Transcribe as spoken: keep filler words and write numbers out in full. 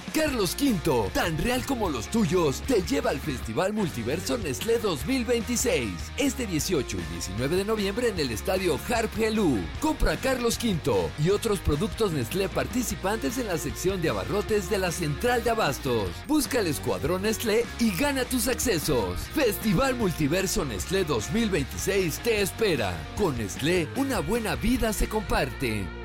Carlos Quinto, tan real como los tuyos, te lleva al Festival Multiverso Nestlé dos mil veintiséis. Este dieciocho y diecinueve de noviembre en el estadio Harp Helú. Compra Carlos Quinto y otros productos Nestlé participantes en la sección de abarrotes de la Central de Abastos. Busca el Escuadrón Nestlé y gana tus accesos. Festival Multiverso Nestlé dos mil veintiséis te espera. Con Nestlé, una buena vida se comparte.